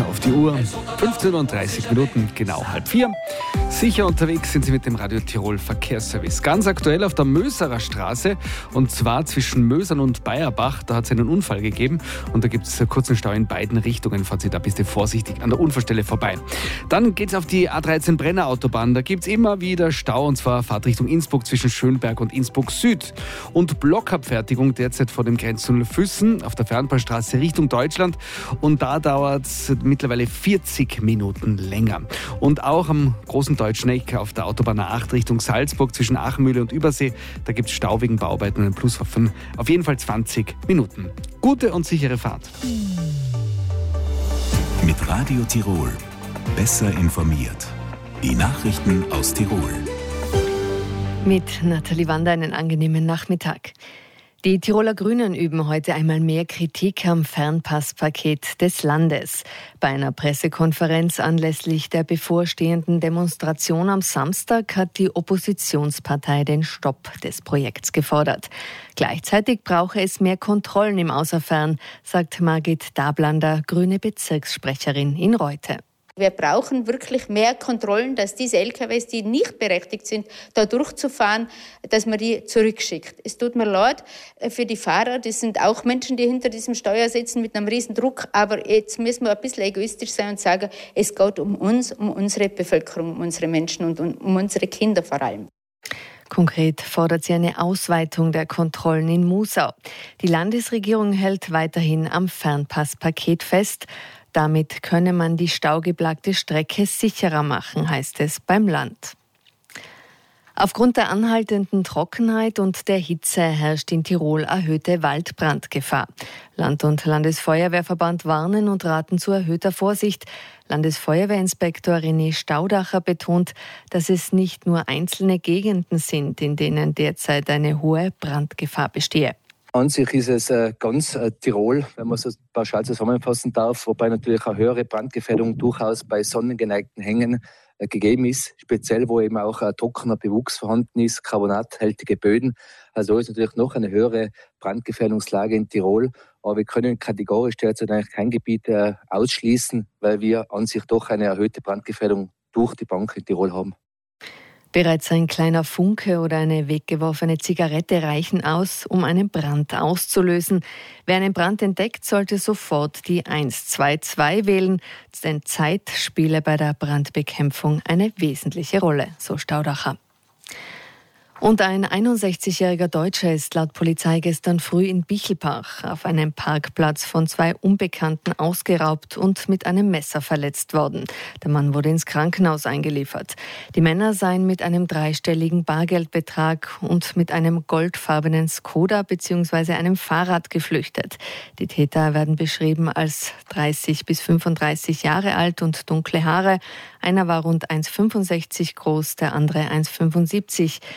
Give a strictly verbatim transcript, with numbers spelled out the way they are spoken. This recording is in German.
auf die Uhr. fünfzehn Uhr und dreißig Minuten, genau halb vier. Sicher unterwegs sind Sie mit dem Radio Tirol Verkehrsservice. Ganz aktuell auf der Möserer Straße, und zwar zwischen Mösern und Bayerbach. Da hat es einen Unfall gegeben und da gibt es einen kurzen Stau in beiden Richtungen. Fahrt Sie da bitte vorsichtig an der Unfallstelle vorbei. Dann geht es auf die A dreizehn Brenner Autobahn. Da gibt es immer wieder Stau, und zwar Fahrtrichtung Innsbruck zwischen Schönberg und Innsbruck Süd. Und Blockabfertigung derzeit vor dem Grenztunnel Füssen auf der Fernbahnstraße Richtung Deutschland. Und da dauert es mittlerweile vierzig Minuten länger. Und auch am großen Deutschen Eck auf der Autobahn A acht Richtung Salzburg zwischen Achmühle und Übersee, da gibt es Stau wegen Bauarbeiten und ein Plus von auf jeden Fall zwanzig Minuten. Gute und sichere Fahrt. Mit Radio Tirol. Besser informiert. Die Nachrichten aus Tirol. Mit Nathalie Wander einen angenehmen Nachmittag. Die Tiroler Grünen üben heute einmal mehr Kritik am Fernpasspaket des Landes. Bei einer Pressekonferenz anlässlich der bevorstehenden Demonstration am Samstag hat die Oppositionspartei den Stopp des Projekts gefordert. Gleichzeitig brauche es mehr Kontrollen im Außerfern, sagt Margit Dablander, grüne Bezirkssprecherin in Reute. Wir brauchen wirklich mehr Kontrollen, dass diese L K Ws, die nicht berechtigt sind, da durchzufahren, dass man die zurückschickt. Es tut mir leid für die Fahrer, das sind auch Menschen, die hinter diesem Steuer sitzen mit einem riesen Druck, aber jetzt müssen wir ein bisschen egoistisch sein und sagen, es geht um uns, um unsere Bevölkerung, um unsere Menschen und um unsere Kinder vor allem. Konkret fordert sie eine Ausweitung der Kontrollen in Musau. Die Landesregierung hält weiterhin am Fernpasspaket fest. Damit könne man die staugeplagte Strecke sicherer machen, heißt es beim Land. Aufgrund der anhaltenden Trockenheit und der Hitze herrscht in Tirol erhöhte Waldbrandgefahr. Land- und Landesfeuerwehrverband warnen und raten zu erhöhter Vorsicht. Landesfeuerwehrinspektor René Staudacher betont, dass es nicht nur einzelne Gegenden sind, in denen derzeit eine hohe Brandgefahr bestehe. An sich ist es äh, ganz äh, Tirol, wenn man so pauschal zusammenfassen darf, wobei natürlich eine höhere Brandgefährdung durchaus bei sonnengeneigten Hängen äh, gegeben ist, speziell wo eben auch ein trockener Bewuchs vorhanden ist, carbonathaltige Böden. Also ist natürlich noch eine höhere Brandgefährdungslage in Tirol, aber wir können kategorisch derzeit eigentlich kein Gebiet äh, ausschließen, weil wir an sich doch eine erhöhte Brandgefährdung durch die Bank in Tirol haben. Bereits ein kleiner Funke oder eine weggeworfene Zigarette reichen aus, um einen Brand auszulösen. Wer einen Brand entdeckt, sollte sofort die eins zwei zwei wählen, denn Zeit spiele bei der Brandbekämpfung eine wesentliche Rolle, so Staudacher. Und ein einundsechzigjähriger Deutscher ist laut Polizei gestern früh in Bichelbach auf einem Parkplatz von zwei Unbekannten ausgeraubt und mit einem Messer verletzt worden. Der Mann wurde ins Krankenhaus eingeliefert. Die Männer seien mit einem dreistelligen Bargeldbetrag und mit einem goldfarbenen Skoda bzw. einem Fahrrad geflüchtet. Die Täter werden beschrieben als dreißig bis fünfunddreißig Jahre alt und dunkle Haare. Einer war rund eins Komma fünfundsechzig groß, der andere eins Komma fünfundsiebzig.